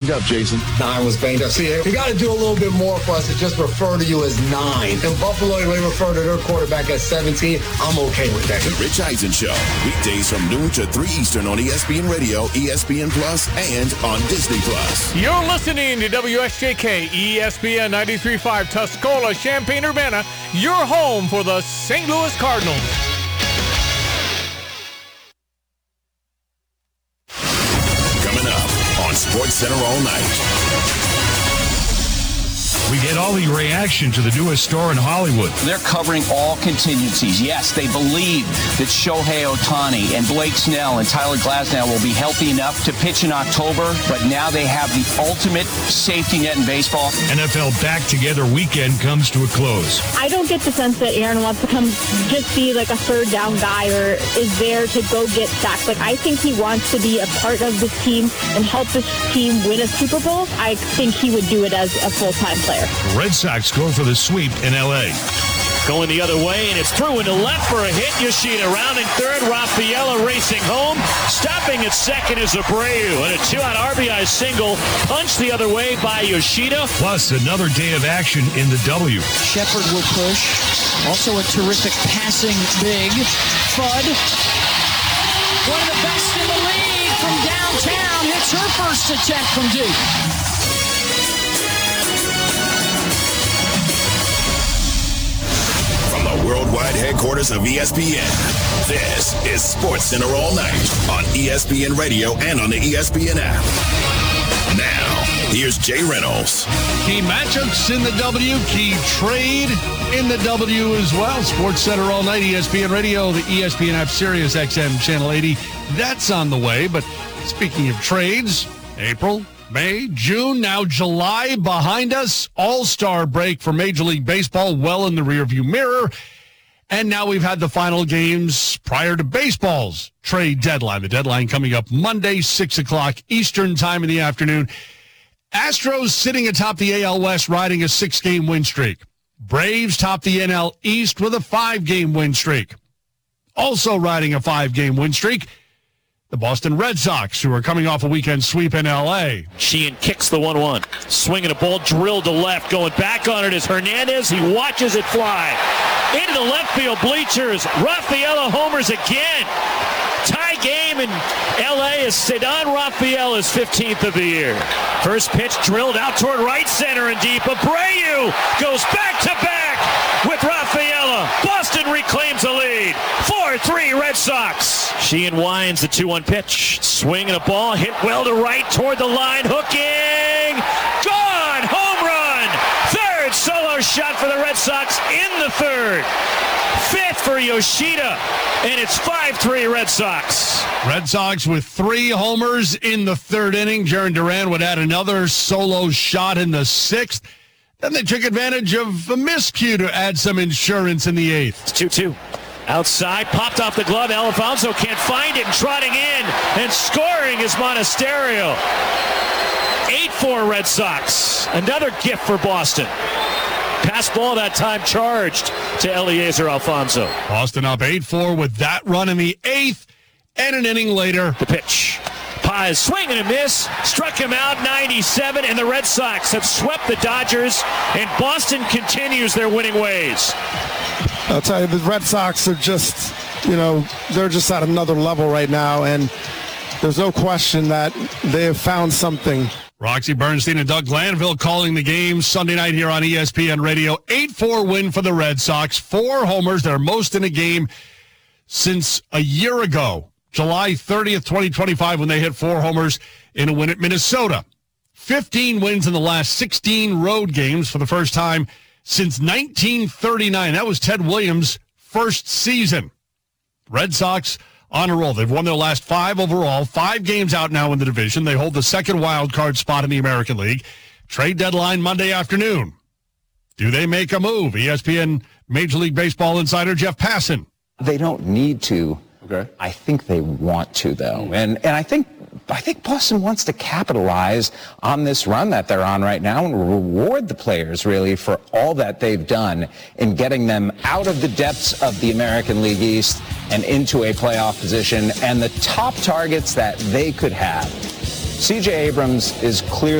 banged up, Jason. 9 was banged up. See, you got to do a little bit more for us to just refer to you as 9. In Buffalo, they refer to their quarterback as 17. I'm okay with that. The Rich Eisen Show. Weekdays from noon to 3 Eastern on ESPN Radio, ESPN Plus, and on Disney Plus. You're listening to WSJK, ESPN 93.5, Tuscola, Champaign-Urbana, your home for the St. Louis Cardinals. Coming up on SportsCenter all night. We get all the reaction to the newest store in Hollywood. They're covering all contingencies. Yes, they believe that Shohei Ohtani and Blake Snell and Tyler Glasnow will be healthy enough to pitch in October, but now they have the ultimate safety net in baseball. NFL back-together weekend comes to a close. I don't get the sense that Aaron wants to come just be like a third down guy or is there to go get sacks. Like, I think he wants to be a part of this team and help this team win a Super Bowl. I think he would do it as a full-time player. The Red Sox go for the sweep in L.A. Going the other way, and it's through into left for a hit. Yoshida rounding third. Rafaela racing home. Stopping at second is Abreu. And a 2-out RBI single. Punched the other way by Yoshida. Plus, another day of action in the W. Shepard will push. Also a terrific passing big. Fudd. One of the best in the league from downtown. Hits her first attempt from deep. From the worldwide headquarters of ESPN, this is SportsCenter all night on ESPN Radio and on the ESPN app. Now, here's Jay Reynolds. Key matchups in the W, key trade in the W as well. SportsCenter all night, ESPN Radio, the ESPN app, Sirius XM Channel 80. That's on the way. But speaking of trades, April, May, June, now July behind us. All-star break for Major League Baseball well in the rearview mirror. And now we've had the final games prior to baseball's trade deadline. The deadline coming up Monday, 6 o'clock Eastern time in the afternoon. Astros sitting atop the AL West riding a 6-game win streak. Braves top the NL East with a 5-game win streak. Also riding a 5-game win streak, the Boston Red Sox, who are coming off a weekend sweep in L.A. Sheehan kicks the 1-1. Swinging a ball drilled to left. Going back on it is Hernandez. He watches it fly. Into the left field bleachers. Rafaela homers again. Tie game in L.A. as Ceddanne Rafaela's 15th of the year. First pitch drilled out toward right center and deep. Abreu goes back-to-back with Rafaela. Boston reclaims the lead. 4-3 Red Sox. Sheehan winds the 2-1 pitch. Swinging a ball. Hit well to right toward the line. Hooking. Gone. Home run. Third solo shot for the Red Sox in the third. Fifth for Yoshida, and it's 5-3 Red Sox. Red Sox with 3 homers in the third inning. Jarren Duran would add another solo shot in the 6th. Then they took advantage of a miscue to add some insurance in the 8th. It's 2-2. Outside, popped off the glove. Alfonso can't find it, and trotting in and scoring is Monasterio. 8-4 Red Sox. Another gift for Boston. Pass ball that time charged to Eliezer Alfonso. Boston up 8-4 with that run in the 8th, and an inning later. The pitch. Paz swing and a miss. Struck him out 97, and the Red Sox have swept the Dodgers, and Boston continues their winning ways. I'll tell you, the Red Sox are just, they're just at another level right now, and there's no question that they have found something. Roxy Bernstein and Doug Glanville calling the game Sunday night here on ESPN Radio. 8-4 win for the Red Sox. 4 homers, their most in a game since a year ago, July 30th, 2025, when they hit 4 homers in a win at Minnesota. 15 wins in the last 16 road games for the first time since 1939. That was Ted Williams' first season. Red Sox on a roll. They've won their last 5 overall, 5 games out now in the division. They hold the second wild card spot in the American League. Trade deadline Monday afternoon. Do they make a move? ESPN Major League Baseball insider Jeff Passan. They don't need to. Okay. I think they want to, though. And I think Boston wants to capitalize on this run that they're on right now and reward the players, really, for all that they've done in getting them out of the depths of the American League East and into a playoff position and the top targets that they could have. C.J. Abrams is clearly